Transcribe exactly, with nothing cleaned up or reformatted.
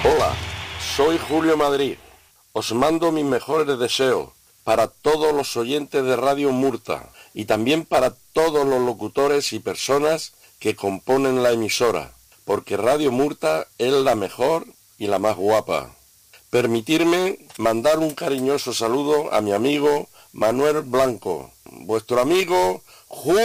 Hola, soy Julio Madrid. Os mando mis mejores deseos para todos los oyentes de Radio Murta y también para todos los locutores y personas que componen la emisora, porque Radio Murta es la mejor y la más guapa. Permitirme mandar un cariñoso saludo a mi amigo Manuel Blanco, vuestro amigo Julio.